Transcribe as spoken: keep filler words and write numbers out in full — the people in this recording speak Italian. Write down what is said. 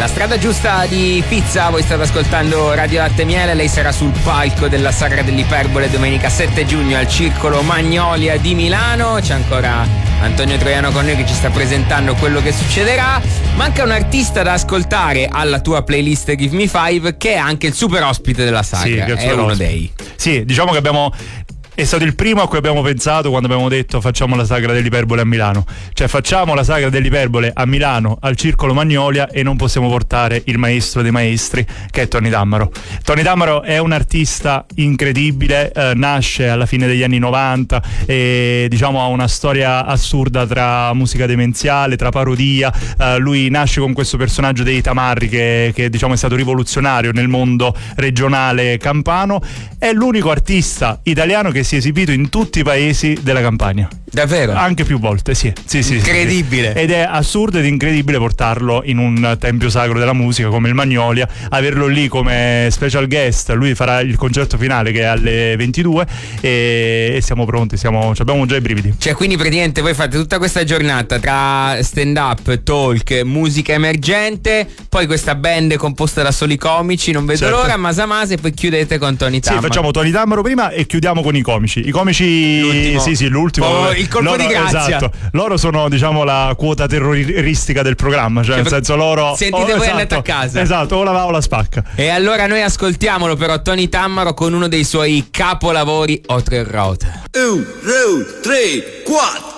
La strada giusta di Pizza, voi state ascoltando Radio Latte Miele, lei sarà sul palco della Sagra dell'Iperbole domenica sette giugno al Circolo Magnolia di Milano. C'è ancora Antonio Troiano con noi che ci sta presentando quello che succederà. Manca un artista da ascoltare alla tua playlist Give Me Five, che è anche il super ospite della Sagra, sì, è, è uno dei. Sì, diciamo che abbiamo è stato il primo a cui abbiamo pensato quando abbiamo detto facciamo la Sagra dell'Iperbole a Milano. Cioè facciamo la Sagra dell'Iperbole a Milano al Circolo Magnolia e non possiamo portare il maestro dei maestri, che è Tony Tammaro. Tony Tammaro è un artista incredibile, eh, nasce alla fine degli anni novanta e diciamo ha una storia assurda tra musica demenziale, tra parodia. Eh, lui nasce con questo personaggio dei Tamarri che, che diciamo è stato rivoluzionario nel mondo regionale campano. È l'unico artista italiano che si è esibito in tutti i paesi della Campania. Davvero? Anche più volte, sì. sì, sì incredibile. Sì. Ed è assurdo ed incredibile portarlo in un tempio sacro della musica come il Magnolia, averlo lì come special guest. Lui farà il concerto finale che è alle ventidue e, e siamo pronti, siamo, abbiamo già i brividi. Cioè, quindi praticamente voi fate tutta questa giornata tra stand up, talk, musica emergente, poi questa band composta da soli comici, non vedo certo. l'ora, Masamase, e poi chiudete con Tony Tammaro. Sì, facciamo Tony Tammaro prima e chiudiamo con i comici. I comici, l'ultimo. sì, sì, l'ultimo. Oh, il colpo loro, di grazia. Esatto. Loro sono, diciamo, la quota terroristica del programma, cioè, cioè nel senso loro. Sentite oh, voi esatto, andate a casa. Esatto, o la va o la spacca. E allora noi ascoltiamolo però Tony Tammaro con uno dei suoi capolavori, O Tre Rote. Un, due, tre, quattro.